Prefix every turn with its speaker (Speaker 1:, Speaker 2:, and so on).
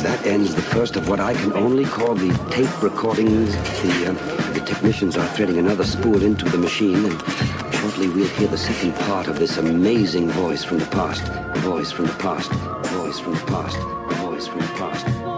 Speaker 1: That ends the first of what I can only call the tape recordings. The technicians are threading another spool into the machine, and shortly we'll hear the second part of this amazing voice from the past. A voice from the past. A voice from the past. A voice from the past.